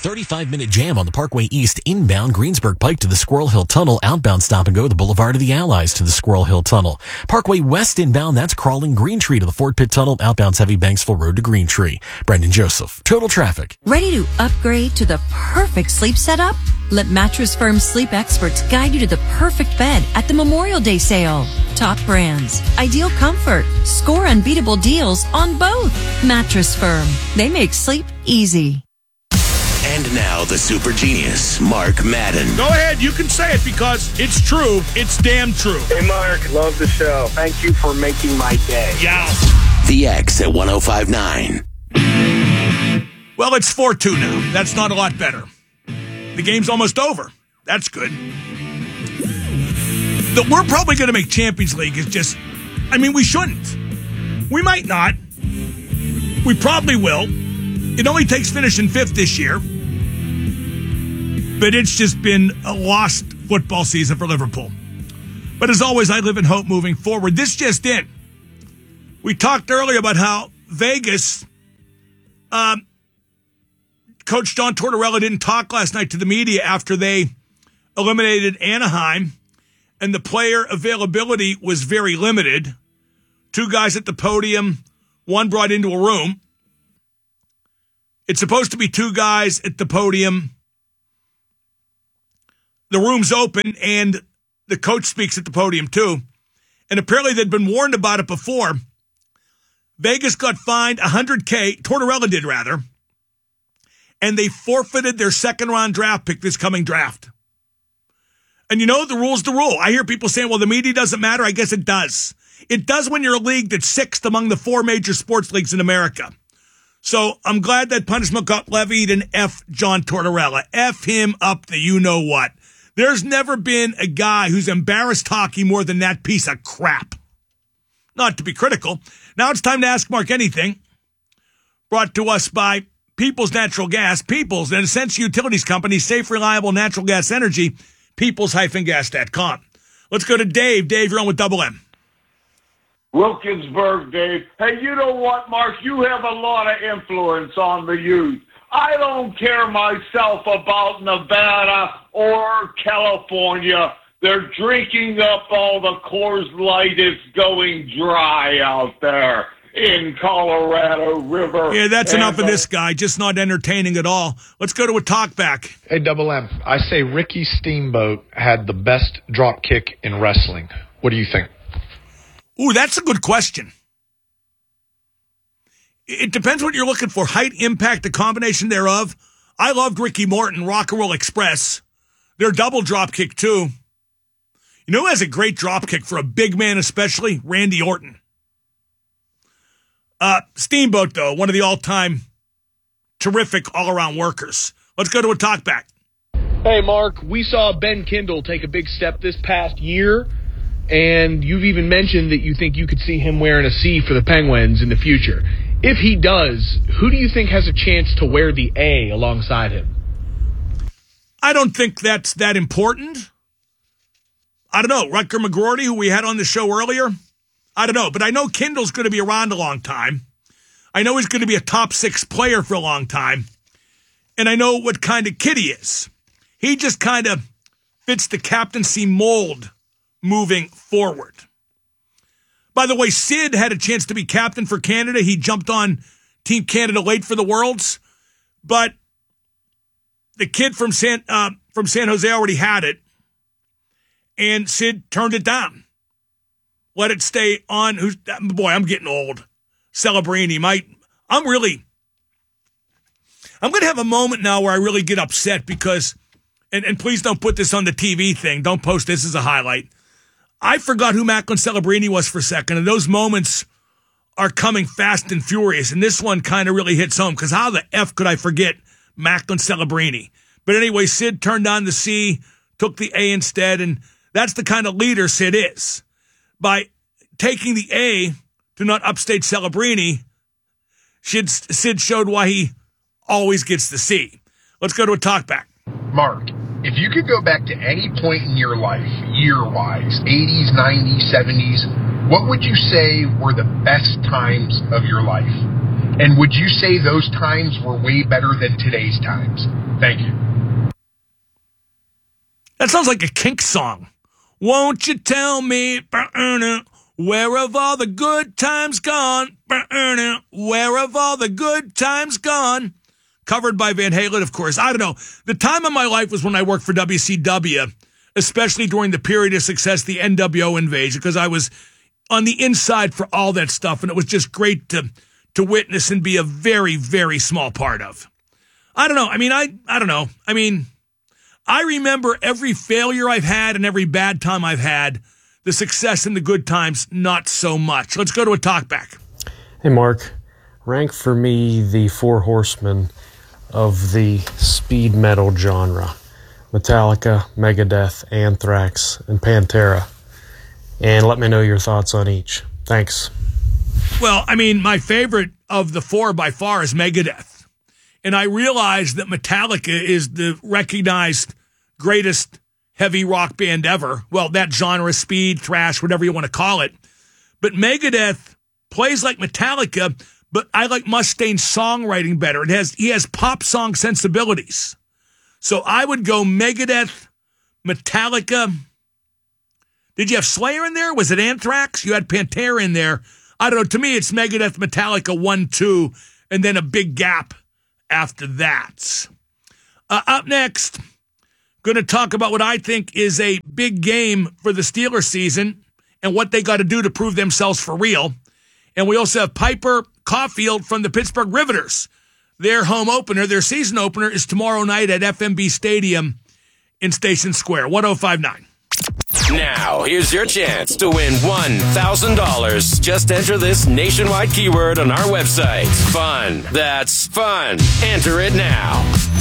35-minute jam on the Parkway East inbound Greensburg Pike to the Squirrel Hill Tunnel. Outbound stop and go the Boulevard of the Allies to the Squirrel Hill Tunnel. Parkway West inbound, that's Crawling Green Tree to the Fort Pitt Tunnel. Outbound's heavy Banksville Road to Green Tree. Brendan Joseph, Total Traffic. Ready to upgrade to the perfect sleep setup? Let Mattress Firm sleep experts guide you to the perfect bed at the Memorial Day sale. Top brands, ideal comfort, score unbeatable deals on both. Mattress Firm, they make sleep easy. And now the super genius, Mark Madden. Go ahead, you can say it because it's true. It's damn true. Hey, Mark, love the show. Thank you for making my day. Yeah. The X at 105.9. Well, it's 4-2 now. That's not a lot better. The game's almost over. That's good. We're probably going to make Champions League is just, we shouldn't. We might not. We probably will. It only takes finishing fifth this year. But it's just been a lost football season for Liverpool. But as always, I live in hope moving forward. This just in. We talked earlier about how Vegas, Coach John Tortorella didn't talk last night to the media after they eliminated Anaheim, and the player availability was very limited. 2 guys at the podium, 1 brought into a room. It's supposed to be 2 guys at the podium. The room's open, and the coach speaks at the podium, too. And apparently they'd been warned about it before. Vegas got fined $100K, Tortorella did, rather, and they forfeited their second-round draft pick this coming draft. And the rule's the rule. I hear people saying, well, the media doesn't matter. I guess it does. It does when you're a league that's 6th among the 4 major sports leagues in America. So I'm glad that punishment got levied and F John Tortorella. F him up the you-know-what. There's never been a guy who's embarrassed hockey more than that piece of crap. Not to be critical. Now it's time to ask Mark anything. Brought to us by Peoples Natural Gas. Peoples, an essential utilities company, safe, reliable natural gas energy. Peoples-gas.com. Let's go to Dave. Dave, you're on with Double M. Wilkinsburg, Dave. Hey, you know what, Mark? You have a lot of influence on the youth. I don't care myself about Nevada or California. They're drinking up all the Coors Light. It's going dry out there in Colorado River. Yeah, that's enough of this guy. Just not entertaining at all. Let's go to a talkback. Hey, Double M. I say Ricky Steamboat had the best drop kick in wrestling. What do you think? Ooh, that's a good question. It depends what you're looking for. Height, impact, the combination thereof. I loved Ricky Morton, Rock and Roll Express. Their double drop kick, too. You know who has a great drop kick for a big man especially? Randy Orton. Steamboat, though, one of the all-time terrific all-around workers. Let's go to a talkback. Hey, Mark, we saw Ben Kindle take a big step this past year, and you've even mentioned that you think you could see him wearing a C for the Penguins in the future. If he does, who do you think has a chance to wear the A alongside him? I don't think that's that important. I don't know. Rutger McGroarty, who we had on the show earlier? I don't know. But I know Kindle's going to be around a long time. I know he's going to be a top 6 player for a long time. And I know what kind of kid he is. He just kind of fits the captaincy mold moving forward. By the way, Sid had a chance to be captain for Canada. He jumped on Team Canada late for the Worlds. But the kid from San Jose already had it. And Sid turned it down. Let it stay on. Boy, I'm getting old. Celebrini. I'm going to have a moment now where I really get upset because, and please don't put this on the TV thing. Don't post this as a highlight. I forgot who Macklin Celebrini was for a second, and those moments are coming fast and furious, and this one kind of really hits home, because how the F could I forget Macklin Celebrini? But anyway, Sid turned on the C, took the A instead, and that's the kind of leader Sid is. By taking the A to not upstate Celebrini, Sid showed why he always gets the C. Let's go to a talkback. Mark, if you could go back to any point in your life, year-wise, 80s, 90s, 70s, what would you say were the best times of your life? And would you say those times were way better than today's times? Thank you. That sounds like a Kink song. Won't you tell me, where have all the good times gone? Where have all the good times gone? Covered by Van Halen, of course. I don't know. The time of my life was when I worked for WCW, especially during the period of success, the NWO invasion, because I was on the inside for all that stuff, and it was just great to witness and be a very, very small part of. I don't know. I mean, I don't know. I mean, I remember every failure I've had and every bad time I've had. The success and the good times, not so much. Let's go to a talkback. Hey, Mark. Rank for me the four horsemen of the speed metal genre. Metallica, Megadeth, Anthrax, and Pantera. And let me know your thoughts on each. Thanks. Well, I mean, my favorite of the four by far is Megadeth. And I realize that Metallica is the recognized greatest heavy rock band ever. Well, that genre, speed, thrash, whatever you want to call it. But Megadeth plays like Metallica, but I like Mustaine's songwriting better. He has pop song sensibilities. So I would go Megadeth, Metallica. Did you have Slayer in there? Was it Anthrax? You had Pantera in there. I don't know. To me, it's Megadeth, Metallica 1, 2, and then a big gap after that. Up next, going to talk about what I think is a big game for the Steelers season and what they got to do to prove themselves for real. And we also have Piper Caulfield from the Pittsburgh Riveters. Their home opener, their season opener, is tomorrow night at FMB Stadium in Station Square, 1059. Now, here's your chance to win $1,000. Just enter this nationwide keyword on our website. Fun. That's fun. Enter it now.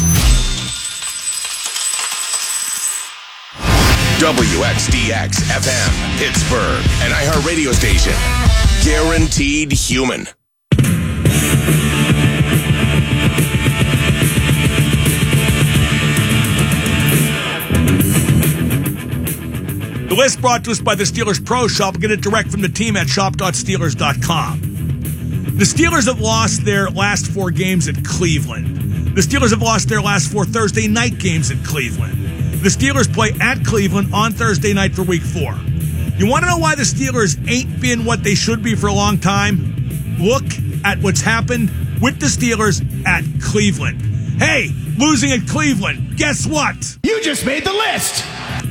WXDX FM, Pittsburgh, an iHeartRadio station. Guaranteed human. The list brought to us by the Steelers Pro Shop. Get it direct from the team at shop.steelers.com. The Steelers have lost their last 4 games at Cleveland. The Steelers have lost their last 4 Thursday night games at Cleveland. The Steelers play at Cleveland on Thursday night for Week 4. You want to know why the Steelers ain't been what they should be for a long time? Look at what's happened with the Steelers at Cleveland. Hey, losing at Cleveland, guess what? You just made the list!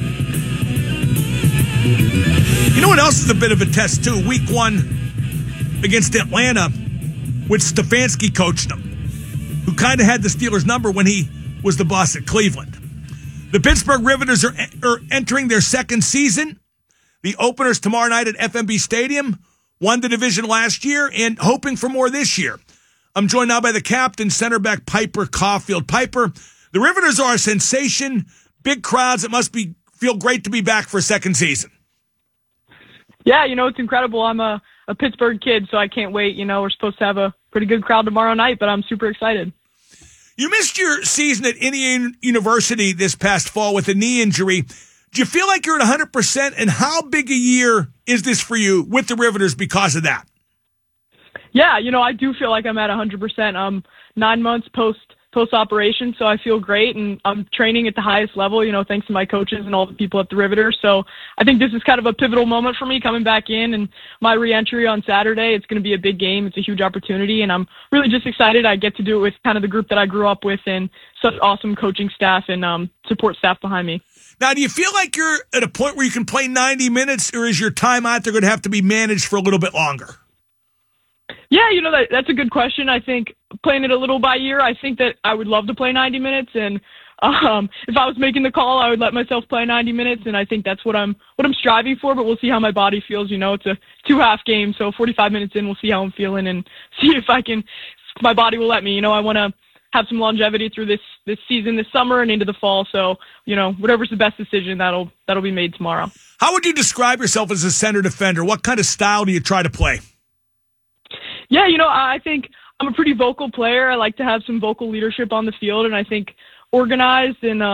You know what else is a bit of a test, too? Week 1 against Atlanta, which Stefanski coached them, who kind of had the Steelers' number when he was the boss at Cleveland. The Pittsburgh Riveters are entering their second season. The openers tomorrow night at FMB Stadium. Won the division last year and hoping for more this year. I'm joined now by the captain, center back Piper Caulfield. Piper, the Riveters are a sensation. Big crowds. It must feel great to be back for a second season. Yeah, it's incredible. I'm a Pittsburgh kid, so I can't wait. We're supposed to have a pretty good crowd tomorrow night, but I'm super excited. You missed your season at Indiana University this past fall with a knee injury. Do you feel like you're at 100%? And how big a year is this for you with the Riveters because of that? Yeah, I do feel like I'm at 100%. I'm 9 months post-operation, so I feel great, and I'm training at the highest level, thanks to my coaches and all the people at the Riveters. So I think this is kind of a pivotal moment for me coming back in, and my re-entry on Saturday. It's going to be a big game. It's a huge opportunity, and I'm really just excited. I get to do it with kind of the group that I grew up with and such awesome coaching staff and support staff behind me. Now, do you feel like you're at a point where you can play 90 minutes, or is your time out there going to have to be managed for a little bit longer? Yeah, that's a good question. I think playing it a little by ear, I think that I would love to play 90 minutes. And if I was making the call, I would let myself play 90 minutes. And I think that's what I'm striving for. But we'll see how my body feels. It's a 2-half game, so 45 minutes in, we'll see how I'm feeling and see if my body will let me. I want to have some longevity through this season, this summer, and into the fall. So, whatever's the best decision, that'll be made tomorrow. How would you describe yourself as a center defender? What kind of style do you try to play? Yeah, I think I'm a pretty vocal player. I like to have some vocal leadership on the field, and I think organized and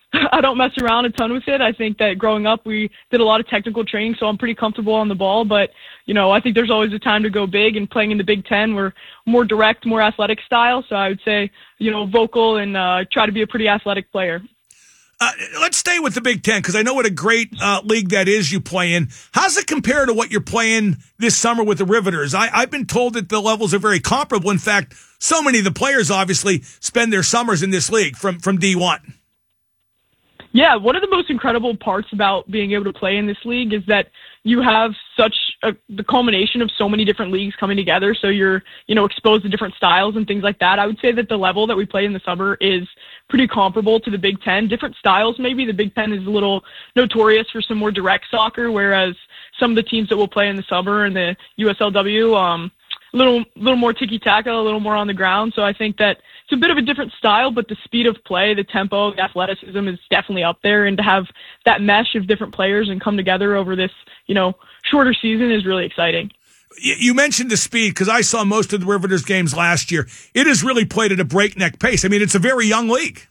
I don't mess around a ton with it. I think that growing up, we did a lot of technical training, so I'm pretty comfortable on the ball. But, I think there's always a time to go big, and playing in the Big Ten, we're more direct, more athletic style. So I would say, vocal and try to be a pretty athletic player. Let's stay with the Big Ten, because I know what a great league that is you play in. How's it compare to what you're playing this summer with the Riveters? I've been told that the levels are very comparable. In fact, so many of the players obviously spend their summers in this league from D1. Yeah, one of the most incredible parts about being able to play in this league is that you have the culmination of so many different leagues coming together. So you're, exposed to different styles and things like that. I would say that the level that we play in the summer is pretty comparable to the Big Ten. Different styles, maybe. The Big Ten is a little notorious for some more direct soccer, whereas some of the teams that will play in the summer in the USLW, a little more tiki-taka, a little more on the ground. So I think that it's a bit of a different style, but the speed of play, the tempo, the athleticism is definitely up there. And to have that mesh of different players and come together over this, shorter season is really exciting. You mentioned the speed, because I saw most of the Riveters games last year. It has really played at a breakneck pace. I mean, it's a very young league.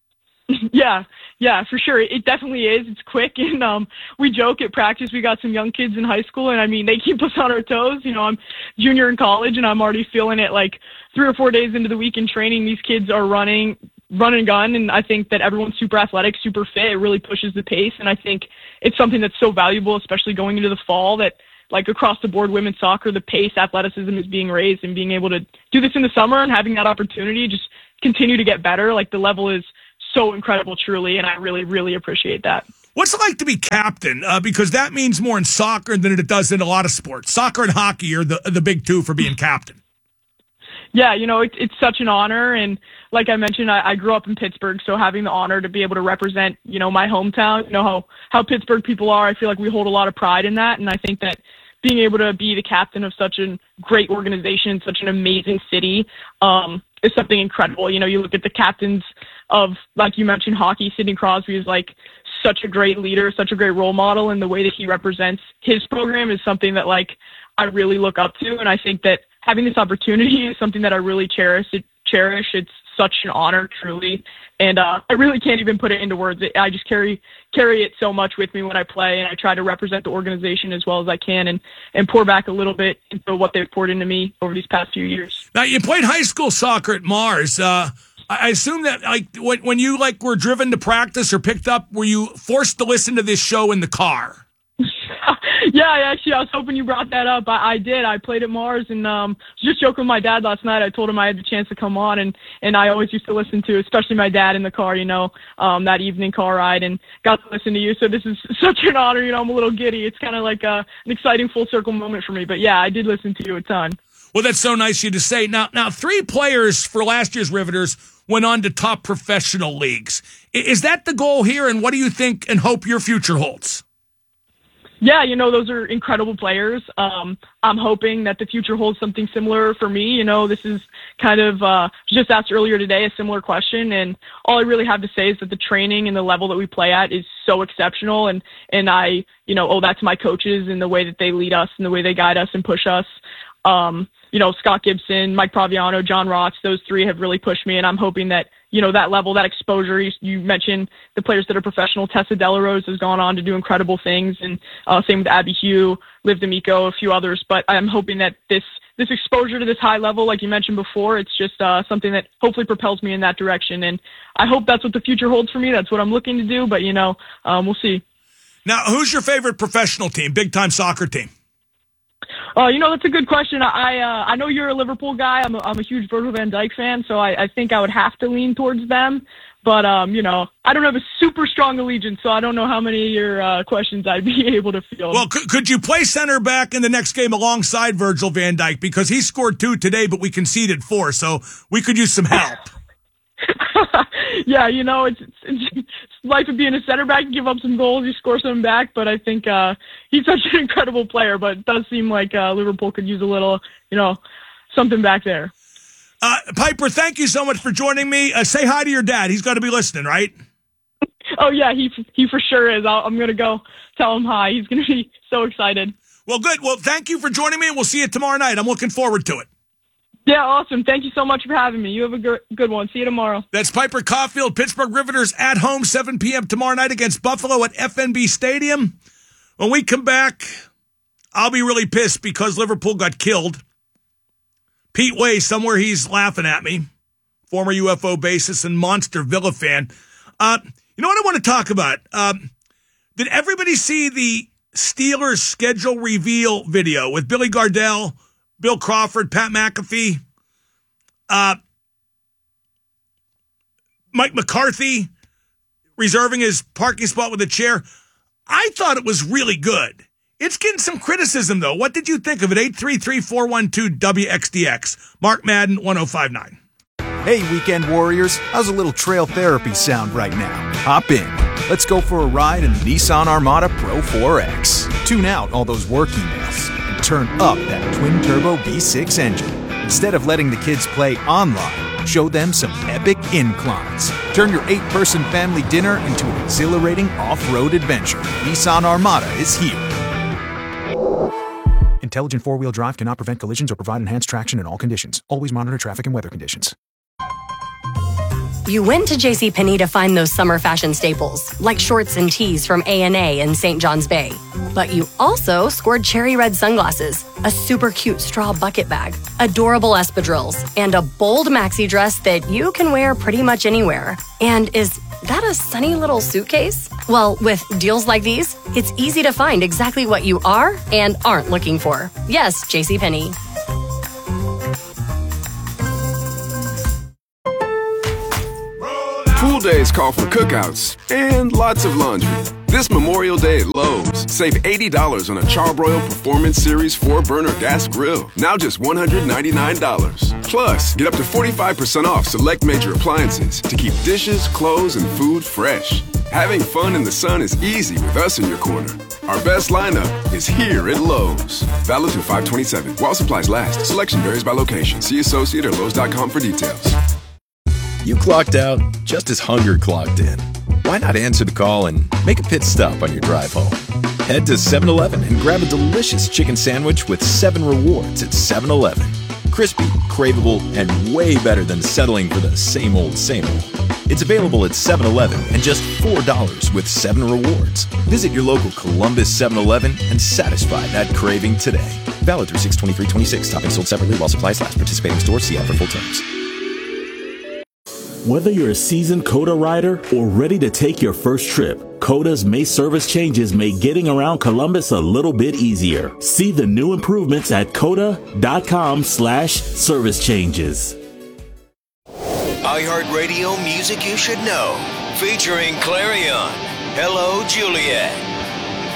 Yeah, for sure. It definitely is. It's quick. And we joke at practice, we got some young kids in high school, and I mean, they keep us on our toes. I'm junior in college, and I'm already feeling it like 3 or 4 days into the week in training. These kids are run and gun, and I think that everyone's super athletic, super fit. It really pushes the pace, and I think it's something that's so valuable, especially going into the fall, that like across the board women's soccer, the pace, athleticism is being raised, and being able to do this in the summer and having that opportunity just continue to get better. Like the level is so incredible, truly, and I really, really appreciate that. What's it like to be captain? Because that means more in soccer than it does in a lot of sports. Soccer and hockey are the big two for being captain. Yeah, it's such an honor. And like I mentioned, I grew up in Pittsburgh, so having the honor to be able to represent, my hometown, how Pittsburgh people are, I feel like we hold a lot of pride in that. And I think that being able to be the captain of such a great organization, such an amazing city, is something incredible. You look at the captains of, like you mentioned, hockey. Sidney Crosby is like such a great leader, such a great role model, and the way that he represents his program is something that like I really look up to. And I think that having this opportunity is something that I really cherish. It's such an honor, truly. And I really can't even put it into words. I just carry it so much with me when I play, and I try to represent the organization as well as I can and pour back a little bit into what they've poured into me over these past few years. Now, you played high school soccer at Mars. I assume that like when you were driven to practice or picked up, were you forced to listen to this show in the car? Yeah, actually, I was hoping you brought that up. I did. I played at Mars, and just joking with my dad last night. I told him I had the chance to come on, and I always used to listen to, especially my dad in the car, that evening car ride, and got to listen to you. So this is such an honor. I'm a little giddy. It's kind of like an exciting full circle moment for me. But yeah, I did listen to you a ton. Well, that's so nice of you to say. Now, 3 players for last year's Riveters went on to top professional leagues. Is that the goal here, and what do you think and hope your future holds? Yeah, those are incredible players. I'm hoping that the future holds something similar for me. This is kind of just asked earlier today, a similar question. And all I really have to say is that the training and the level that we play at is so exceptional. And I, owe that to my coaches and the way that they lead us and the way they guide us and push us. Scott Gibson, Mike Praviano, John Rotz, those 3 have really pushed me. And I'm hoping that, that level, that exposure. You mentioned the players that are professional. Tessa Delarose has gone on to do incredible things, and same with Abby Hugh, Liv D'Amico, a few others. But I'm hoping that this exposure to this high level, like you mentioned before, it's just something that hopefully propels me in that direction. And I hope that's what the future holds for me. That's what I'm looking to do. But, we'll see. Now, who's your favorite professional team, big-time soccer team? That's a good question. I know you're a Liverpool guy. I'm a huge Virgil van Dijk fan, so I think I would have to lean towards them. But, I don't have a super strong allegiance, so I don't know how many of your questions I'd be able to field. Well, could you play center back in the next game alongside Virgil van Dijk? Because he scored 2 today, but we conceded 4, so we could use some help. Yeah, it's life of being a center back. You give up some goals, you score some back. But I think he's such an incredible player. But it does seem like Liverpool could use a little, something back there. Piper, thank you so much for joining me. Say hi to your dad. He's got to be listening, right? Oh, yeah, he for sure is. I'm going to go tell him hi. He's going to be so excited. Well, good. Well, thank you for joining me, and we'll see you tomorrow night. I'm looking forward to it. Yeah, awesome. Thank you so much for having me. You have a good one. See you tomorrow. That's Piper Caulfield, Pittsburgh Riveters at home, 7 p.m. tomorrow night against Buffalo at FNB Stadium. When we come back, I'll be really pissed because Liverpool got killed. Pete Way, somewhere he's laughing at me, former UFO bassist and Monster Villa fan. You know what I want to talk about? Did everybody see the Steelers schedule reveal video with Billy Gardell, Bill Crawford, Pat McAfee, Mike McCarthy reserving his parking spot with a chair? I thought it was really good. It's getting some criticism, though. What did you think of it? 833-412-WXDX. Mark Madden, 1059. Hey, Weekend Warriors. How's a little trail therapy sound right now? Hop in. Let's go for a ride in the Nissan Armada Pro 4X. Tune out all those work emails and turn up that twin-turbo V6 engine. Instead of letting the kids play online, show them some epic inclines. Turn your 8-person family dinner into an exhilarating off-road adventure. Nissan Armada is here. Intelligent four-wheel drive cannot prevent collisions or provide enhanced traction in all conditions. Always monitor traffic and weather conditions. You went to JCPenney to find those summer fashion staples, like shorts and tees from A&A in St. John's Bay. But you also scored cherry red sunglasses, a super cute straw bucket bag, adorable espadrilles, and a bold maxi dress that you can wear pretty much anywhere. And is that a sunny little suitcase? Well, with deals like these, it's easy to find exactly what you are and aren't looking for. Yes, JCPenney. Pool days call for cookouts and lots of laundry. This Memorial Day at Lowe's, save $80 on a Charbroil Performance Series 4-burner gas grill. Now just $199. Plus, get up to 45% off select major appliances to keep dishes, clothes, and food fresh. Having fun in the sun is easy with us in your corner. Our best lineup is here at Lowe's. Valid through 5/27. While supplies last. Selection varies by location. See associate or Lowe's.com for details. You clocked out just as hunger clocked in. Why not answer the call and make a pit stop on your drive home? Head to 7-Eleven and grab a delicious chicken sandwich with 7 rewards at 7-Eleven. Crispy, craveable, and way better than settling for the same old, same old. It's available at 7-Eleven and just $4 with 7 rewards. Visit your local Columbus 7-Eleven and satisfy that craving today. Valid through 6/23/26. Toppings sold separately while supplies last. Participating stores, see ad for full terms. Whether you're a seasoned COTA rider or ready to take your first trip, COTA's May service changes make getting around Columbus a little bit easier. See the new improvements at COTA.com/service changes. iHeartRadio music you should know. Featuring Clarion. Hello, Juliet.